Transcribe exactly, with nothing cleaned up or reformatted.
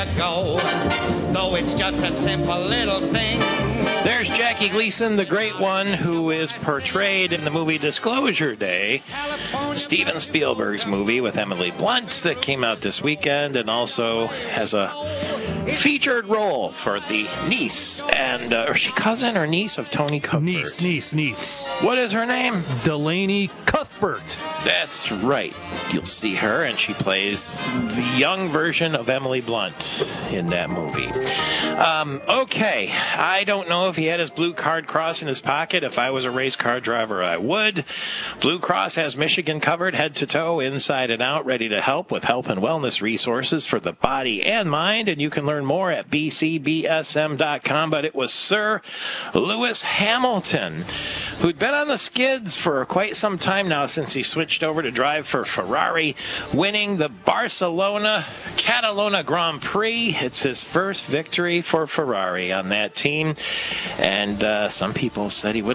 Go, though it's just a simple little thing. There's Jackie Gleason, the great one, who is portrayed in the movie Disclosure Day, Steven Spielberg's movie with Emily Blunt that came out this weekend, and also has a featured role for the niece and, uh, or she cousin or niece of Tony Cuthbert? Niece, niece, niece. What is her name? Delaney Cuthbert. That's right. You'll see her, and she plays the young version of Emily Blunt in that movie. Um, okay, I don't know if he had his Blue Card Cross in his pocket. If I was a race car driver, I would. Blue Cross has Michigan covered head to toe, inside and out, ready to help with health and wellness resources for the body and mind, and you can learn more at b c b s m dot com. But it was Sir Lewis Hamilton, who'd been on the skids for quite some time now since he switched over to drive for Ferrari, winning the Barcelona Catalona Grand Prix. It's his first victory for Ferrari on that team, and uh, some people said he would